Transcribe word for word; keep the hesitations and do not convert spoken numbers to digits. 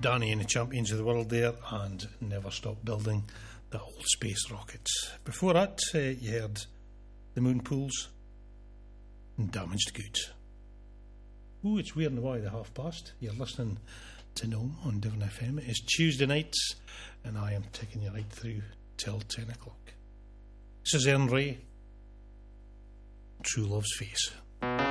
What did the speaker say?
Danny and the Champions of the World there, and Never Stop Building the Old Space Rockets. Before that, uh, you heard the Moonpools and Damaged Goods. Ooh, it's weird and why the half past. You're listening to Gnome on Devon F M. It is Tuesday nights, and I am taking you right through till ten o'clock. This is Ern Ray, True Love's Face.